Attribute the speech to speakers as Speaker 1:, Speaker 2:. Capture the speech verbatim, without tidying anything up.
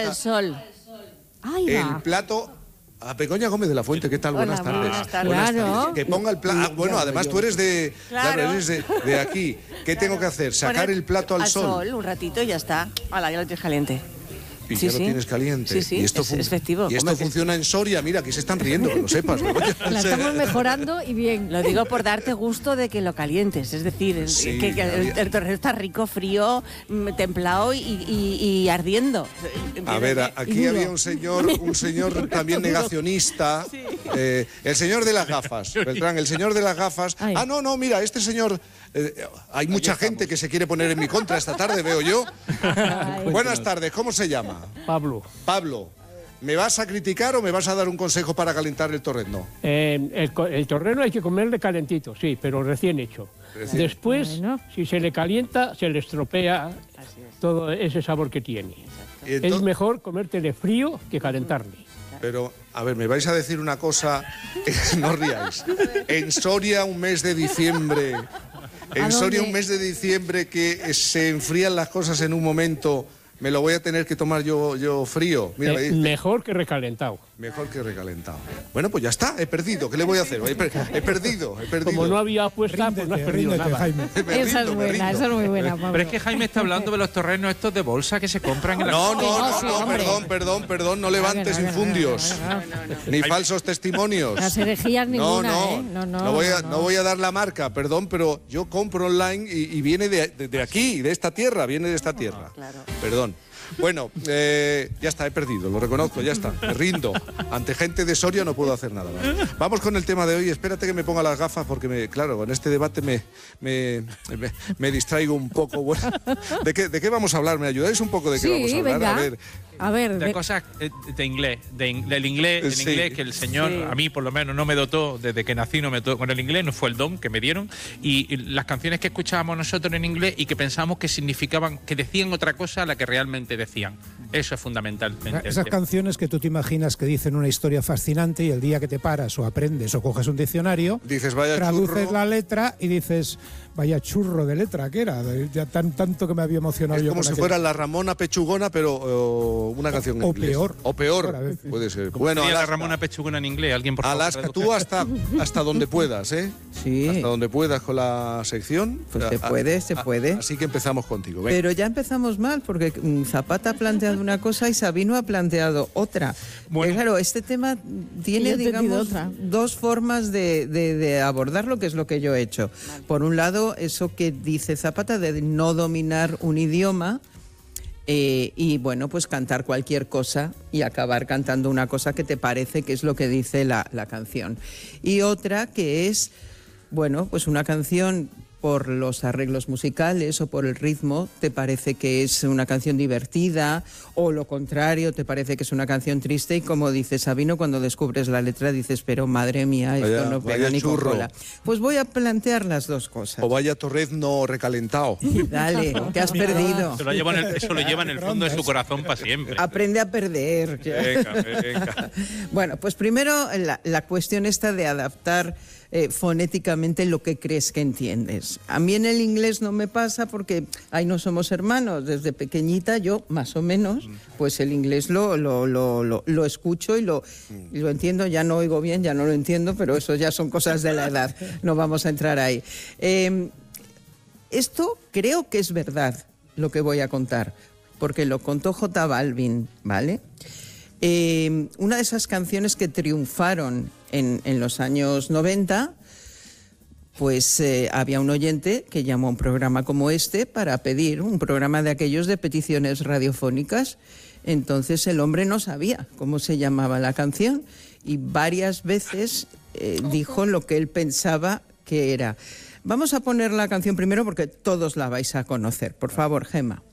Speaker 1: al sol.
Speaker 2: Ahí va.
Speaker 3: El plato... A Begoña Gómez de la Fuente, ¿qué tal?
Speaker 1: Hola,
Speaker 3: buenas tardes.
Speaker 1: buenas tardes.
Speaker 3: Buenas
Speaker 2: Claro.
Speaker 3: tardes. Que ponga el plato. Ah, bueno, además tú eres de,
Speaker 1: Claro.
Speaker 3: claro, eres de, de aquí. ¿Qué tengo que hacer? Sacar
Speaker 1: Poner
Speaker 3: el plato al,
Speaker 1: al
Speaker 3: sol.
Speaker 1: sol. Un ratito y ya está. Hala, ya lo tienes caliente.
Speaker 3: Y
Speaker 1: Sí,
Speaker 3: ya lo
Speaker 1: sí.
Speaker 3: tienes caliente.
Speaker 1: Sí, sí,
Speaker 3: y esto
Speaker 1: es-
Speaker 3: fun-
Speaker 1: es efectivo.
Speaker 3: Y esto
Speaker 1: Hombre, que-
Speaker 3: funciona en Soria. Mira, aquí se están riendo, que lo sepas. Begoña.
Speaker 2: La estamos mejorando y bien.
Speaker 1: Lo digo por darte gusto de que lo calientes, es decir, el-
Speaker 3: Sí,
Speaker 1: que, que el,
Speaker 3: había-
Speaker 1: el torreo está rico, frío, mm, templado y, y- y ardiendo.
Speaker 3: A ver, a- aquí había un señor, un señor también negacionista, eh, el señor de las gafas, Beltrán, el señor de las gafas.
Speaker 2: Ay.
Speaker 3: Ah, no, no, mira, este señor, eh, hay mucha gente que se quiere poner en mi contra esta tarde, veo yo. Buenas tardes, ¿cómo se llama?
Speaker 4: Pablo,
Speaker 3: Pablo, ¿me vas a criticar o me vas a dar un consejo para calentar el torrendo?
Speaker 4: eh, el, co- el torreno hay que comerle calentito, sí, pero recién hecho.
Speaker 3: Recién.
Speaker 4: Después,
Speaker 2: Bueno.
Speaker 4: si se le calienta, se le estropea todo ese sabor que tiene.
Speaker 3: Y
Speaker 4: Es
Speaker 3: ento-
Speaker 4: mejor comértele frío que calentarle.
Speaker 3: Pero, a ver, me vais a decir una cosa, no ríais. En Soria, un mes de diciembre, en
Speaker 2: ¿A
Speaker 3: Soria,
Speaker 2: dónde?
Speaker 3: un mes de diciembre que se enfrían las cosas en un momento, me lo voy a tener que tomar yo, yo frío. Mira, me
Speaker 4: Eh,
Speaker 3: dice,
Speaker 4: mejor que recalentado.
Speaker 3: mejor que recalentado. Bueno, pues ya está, he perdido. ¿Qué le voy a hacer? He, per- he perdido, he perdido.
Speaker 4: Como no había apuesta, pues no has
Speaker 5: Ríndete,
Speaker 4: perdido
Speaker 5: ríndete,
Speaker 4: nada.
Speaker 5: Jaime.
Speaker 3: Me rindo,
Speaker 2: Esa es
Speaker 3: me
Speaker 2: buena,
Speaker 3: rindo.
Speaker 2: esa es muy buena, Pablo.
Speaker 6: Pero es que Jaime está hablando de los torrenos estos de bolsa que se compran en la...
Speaker 3: No, no, no,
Speaker 2: sí,
Speaker 3: no,
Speaker 2: hombre.
Speaker 3: perdón, perdón, perdón, no levantes
Speaker 2: no, no, no,
Speaker 3: infundios,
Speaker 2: no, no,
Speaker 3: ni falsos testimonios.
Speaker 2: Las herejías
Speaker 3: No,
Speaker 2: ninguna,
Speaker 3: no,
Speaker 2: ¿eh? No, no,
Speaker 3: voy a,
Speaker 2: no,
Speaker 3: no
Speaker 2: no.
Speaker 3: voy a dar la marca, perdón, pero yo compro online y, y viene de, de- de aquí, de esta tierra, viene de esta tierra.
Speaker 1: claro.
Speaker 3: Perdón. Bueno, eh, ya está, he perdido, lo reconozco, ya está, me rindo. Ante gente de Soria no puedo hacer nada más. Vamos con el tema de hoy, espérate que me ponga las gafas porque, me, claro, con este debate me, me, me, me distraigo un poco. Bueno, ¿de qué, ¿De qué vamos a hablar? ¿Me ayudáis un poco de qué
Speaker 2: Sí,
Speaker 3: vamos a hablar?
Speaker 2: venga.
Speaker 3: A ver,
Speaker 2: A ver,
Speaker 6: De
Speaker 2: ve-
Speaker 6: cosas eh, de inglés, de in- del inglés, del
Speaker 3: Sí.
Speaker 6: inglés que el señor,
Speaker 1: Sí.
Speaker 6: a mí por lo menos no me dotó, desde que nací no me dotó con el inglés, no fue el don que me dieron, y, y las canciones que escuchábamos nosotros en inglés y que pensamos que significaban, que decían otra cosa a la que realmente decían. Eso es fundamental.
Speaker 5: Esas canciones que tú te imaginas que dicen una historia fascinante y el día que te paras o aprendes o coges un diccionario,
Speaker 3: dices, vaya
Speaker 5: traduces
Speaker 3: churro.
Speaker 5: la letra y dices, vaya churro de letra que era, de- ya tan tanto que me había emocionado
Speaker 3: Es
Speaker 5: yo
Speaker 3: como
Speaker 5: con
Speaker 3: si
Speaker 5: aquel-
Speaker 3: fuera la Ramona Pechugona, pero eh, una canción en
Speaker 5: o
Speaker 3: inglés.
Speaker 5: peor.
Speaker 3: O peor,
Speaker 5: Peor a veces.
Speaker 3: puede ser.
Speaker 6: Bueno,
Speaker 3: Bueno,
Speaker 6: la
Speaker 3: Alaska,
Speaker 6: Ramona Pechugona en inglés, alguien por favor.
Speaker 3: Alaska,
Speaker 6: traduzca.
Speaker 3: tú hasta, hasta donde puedas, ¿eh?
Speaker 7: Sí.
Speaker 3: Hasta donde puedas con la sección.
Speaker 7: Pues se
Speaker 3: Ah,
Speaker 7: puede, se
Speaker 3: ah,
Speaker 7: puede.
Speaker 3: Así que empezamos contigo. Venga.
Speaker 7: Pero ya empezamos mal, porque mm, Zapata ha planteado una cosa y Sabino ha planteado otra.
Speaker 6: Bueno.
Speaker 7: Eh, claro, este tema
Speaker 2: Y
Speaker 7: tiene,
Speaker 2: yo he entendido
Speaker 7: digamos,
Speaker 2: otra.
Speaker 7: dos formas de, de, de abordarlo, que es lo que yo he hecho. Por un lado, eso que dice Zapata de no dominar un idioma. Eh, y bueno, pues cantar cualquier cosa y acabar cantando una cosa que te parece que es lo que dice la, la canción. Y otra que es, bueno, pues una canción por los arreglos musicales o por el ritmo, te parece que es una canción divertida, o lo contrario, te parece que es una canción triste, y como dice Sabino, cuando descubres la letra dices, pero madre mía, esto
Speaker 3: Vaya-
Speaker 7: no pega
Speaker 3: vaya
Speaker 7: ni con
Speaker 3: churro.
Speaker 7: cola. Pues voy a plantear las dos cosas.
Speaker 3: O vaya torrezno recalentado.
Speaker 7: Dale, te has perdido.
Speaker 6: Eso lo lleva en el, eso lo lleva en el fondo de su corazón para siempre.
Speaker 7: Aprende a perder.
Speaker 6: Venga, venga.
Speaker 7: Bueno, pues primero la, la cuestión esta de adaptar eh, fonéticamente lo que crees que entiendes. A mí en el inglés no me pasa porque ahí no somos hermanos. Desde pequeñita yo, más o menos, pues el inglés lo, lo, lo, lo, lo escucho y lo, y lo entiendo. Ya no oigo bien, ya no lo entiendo, pero eso ya son cosas de la edad. No vamos a entrar ahí. Eh, esto creo que es verdad, lo que voy a contar, porque lo contó J Balvin, ¿vale? Eh, una de esas canciones que triunfaron en, en los años noventa, pues eh, había un oyente que llamó a un programa como este para pedir un programa de aquellos de peticiones radiofónicas. Entonces el hombre no sabía cómo se llamaba la canción y varias veces eh, dijo lo que él pensaba que era. Vamos a poner la canción primero porque todos la vais a conocer. Por favor, Gemma.